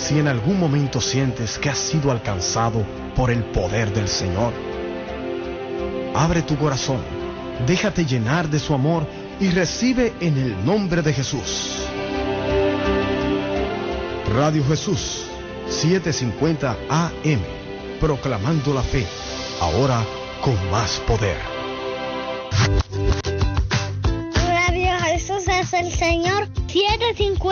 Si en algún momento sientes que has sido alcanzado por el poder del Señor, abre tu corazón, déjate llenar de su amor y recibe en el nombre de Jesús. Radio Jesús, 750 AM, proclamando la fe, ahora con más poder. Radio Jesús es el Señor, 750